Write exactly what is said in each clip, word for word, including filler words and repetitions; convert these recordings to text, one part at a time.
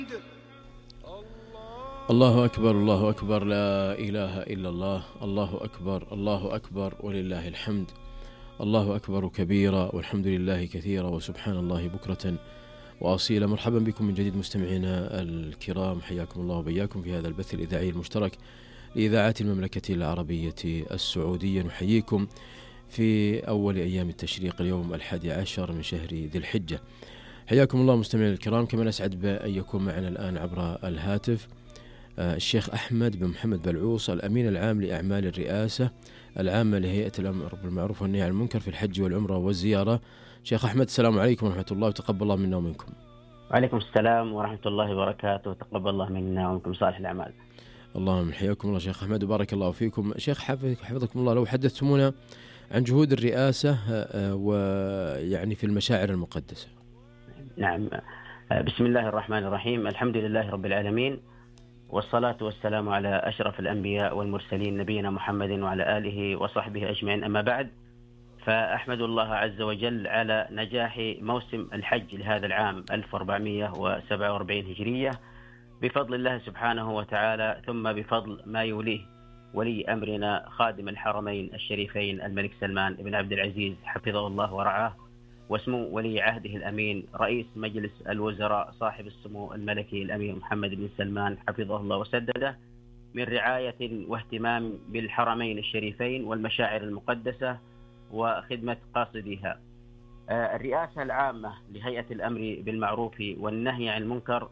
الله أكبر الله أكبر لا إله إلا الله. الله أكبر الله أكبر ولله الحمد. الله أكبر كبيرا والحمد لله كثيرا وسبحان الله بكرة وأصيلا. مرحبا بكم من جديد مستمعينا الكرام، حياكم الله وبياكم في هذا البث الإذاعي المشترك لإذاعات المملكة العربية السعودية. نحييكم في أول أيام التشريق اليوم الحادي عشر من شهر ذي الحجة. حياكم الله مستمعينا الكرام. كما نسعد بأن يكون معنا الآن عبر الهاتف الشيخ أحمد بن محمد بلعوص، الأمين العام لأعمال الرئاسة العامة لهيئة الأمر بالمعروف والنهي عن المنكر في الحج والعمرة والزيارة. شيخ أحمد، السلام عليكم ورحمة الله وتقبل الله منا ومنكم. وعليكم السلام ورحمة الله وبركاته، تقبل الله منا ومنكم صالح الأعمال. اللهم حياكم الله شيخ أحمد وبارك الله فيكم. شيخ حفظكم الله، لو حدثتمونا عن جهود الرئاسة ويعني في المشاعر المقدسة. نعم، بسم الله الرحمن الرحيم، الحمد لله رب العالمين، والصلاة والسلام على أشرف الأنبياء والمرسلين نبينا محمد وعلى آله وصحبه أجمعين. أما بعد، فأحمد الله عز وجل على نجاح موسم الحج لهذا العام ألف وأربعمائة وسبعة وأربعين هجرية بفضل الله سبحانه وتعالى، ثم بفضل ما يوليه ولي أمرنا خادم الحرمين الشريفين الملك سلمان بن عبد العزيز حفظه الله ورعاه، واسمه ولي عهده الأمين رئيس مجلس الوزراء صاحب السمو الملكي الأمير محمد بن سلمان حفظه الله وسدده، من رعاية واهتمام بالحرمين الشريفين والمشاعر المقدسة وخدمة قاصديها. الرئاسة العامة لهيئة الأمر بالمعروف والنهي عن المنكر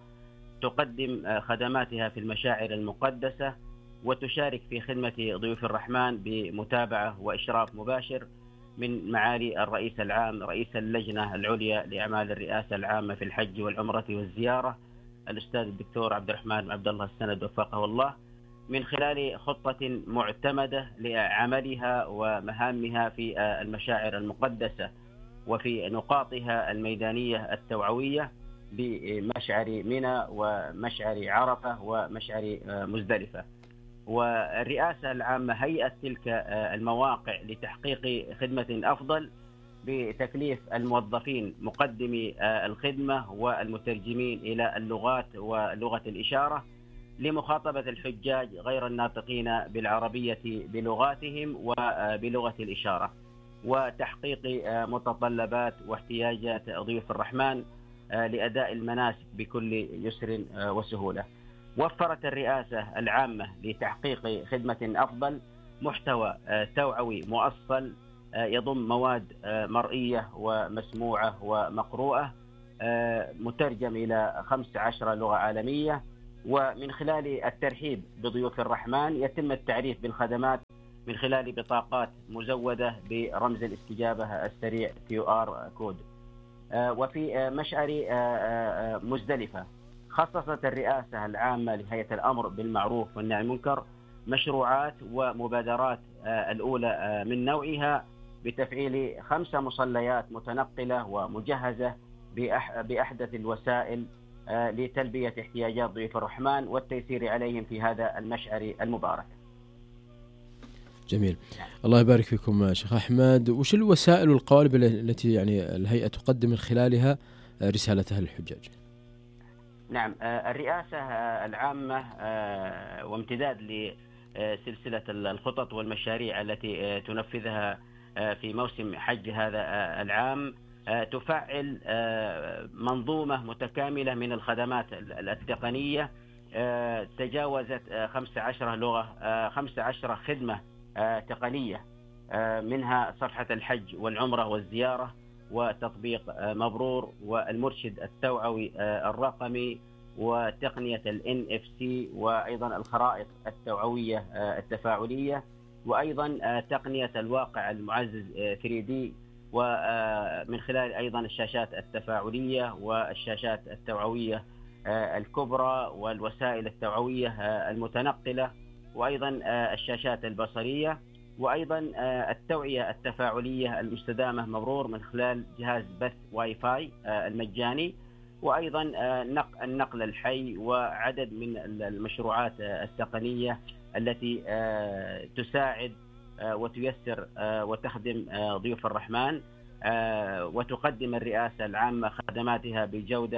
تقدم خدماتها في المشاعر المقدسة وتشارك في خدمة ضيوف الرحمن بمتابعة وإشراف مباشر من معالي الرئيس العام رئيس اللجنة العليا لأعمال الرئاسة العامة في الحج والعمرة والزيارة الأستاذ الدكتور عبد الرحمن عبد الله السند وفقه الله، من خلال خطة معتمدة لعملها ومهامها في المشاعر المقدسة وفي نقاطها الميدانية التوعوية بمشعر منى ومشعر عرفة ومشعر مزدلفة. والرئاسة العامة هيئت تلك المواقع لتحقيق خدمة أفضل بتكليف الموظفين مقدمي الخدمة والمترجمين إلى اللغات ولغة الإشارة لمخاطبة الحجاج غير الناطقين بالعربية بلغاتهم وبلغة الإشارة، وتحقيق متطلبات واحتياجات ضيوف الرحمن لأداء المناسك بكل يسر وسهولة. وفرت الرئاسة العامة لتحقيق خدمة أفضل محتوى توعوي مؤصل يضم مواد مرئية ومسموعة ومقروءة مترجم إلى خمس عشرة لغة عالمية، ومن خلال الترحيب بضيوف الرحمن يتم التعريف بالخدمات من خلال بطاقات مزودة برمز الاستجابة السريع كيو آر كود. وفي مشعر مزدلفة خصصت الرئاسة العامة لهيئة الأمر بالمعروف والنهي عن المنكر مشروعات ومبادرات الأولى من نوعها بتفعيل خمسة مصليات متنقلة ومجهزة بأحدث الوسائل لتلبية احتياجات ضيوف الرحمن والتيسير عليهم في هذا المشعر المبارك. جميل، الله يبارك فيكم شيخ أحمد. وش الوسائل والقوالب التي يعني الهيئة تقدم من خلالها رسالتها للحجاج؟ نعم، الرئاسة العامة وامتداد لسلسلة الخطط والمشاريع التي تنفذها في موسم حج هذا العام تفعل منظومة متكاملة من الخدمات التقنية تجاوزت خمسة عشر لغة، خمسة عشر خدمة تقنية، منها صفحة الحج والعمرة والزيارة وتطبيق مبرور والمرشد التوعوي الرقمي وتقنية ال إن إف سي وأيضا الخرائط التوعوية التفاعلية وأيضا تقنية الواقع المعزز ثري دي، ومن خلال أيضا الشاشات التفاعلية والشاشات التوعوية الكبرى والوسائل التوعوية المتنقلة وأيضا الشاشات البصرية وأيضا التوعية التفاعلية المستدامة مبرور من خلال جهاز بث واي فاي المجاني، وأيضا النقل الحي وعدد من المشروعات التقنية التي تساعد وتيسر وتخدم ضيوف الرحمن، وتقدم الرئاسة العامة خدماتها بجودة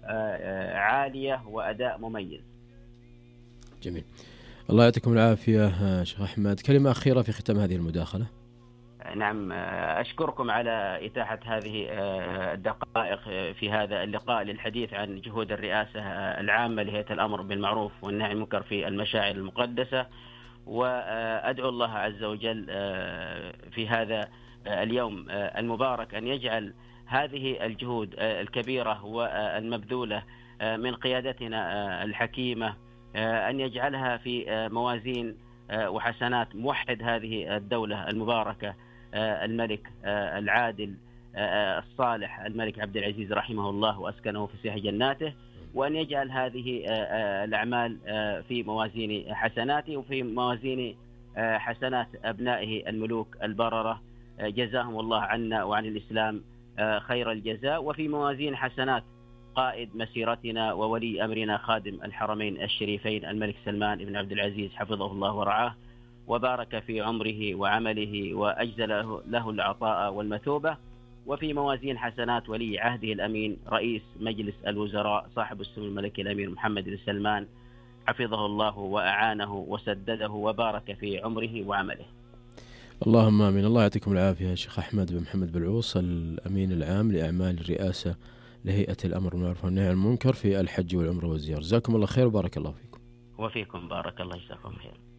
عالية وأداء مميز. جميل. الله يعطيكم العافية شيخ أحمد، كلمة أخيرة في ختام هذه المداخلة. نعم، أشكركم على إتاحة هذه الدقائق في هذا اللقاء للحديث عن جهود الرئاسة العامة لهيئة الأمر بالمعروف والنهي عن المنكر في المشاعر المقدسة، وأدعو الله عز وجل في هذا اليوم المبارك أن يجعل هذه الجهود الكبيرة والمبذولة من قيادتنا الحكيمة أن يجعلها في موازين وحسنات موحد هذه الدولة المباركة الملك العادل الصالح الملك عبد العزيز رحمه الله وأسكنه في سيح جناته، وأن يجعل هذه الأعمال في موازين حسناته وفي موازين حسنات أبنائه الملوك البررة، جزاهم الله عنا وعن الإسلام خير الجزاء، وفي موازين حسنات قائد مسيرتنا وولي أمرنا خادم الحرمين الشريفين الملك سلمان بن عبد العزيز حفظه الله ورعاه وبارك في عمره وعمله وأجزل له العطاء والمثوبة، وفي موازين حسنات ولي عهده الأمين رئيس مجلس الوزراء صاحب السمو الملكي الأمير محمد بن سلمان حفظه الله وأعانه وسدده وبارك في عمره وعمله. اللهم آمين. الله يعطيكم العافية شيخ أحمد بن محمد بالعوص، الأمين العام لأعمال الرئاسة لهيئة الأمر بالمعروف والنهي عن المنكر في الحج والعمرة والزيارة. جزاكم الله خير وبارك الله فيكم. وفيكم بارك الله، جزاكم خير.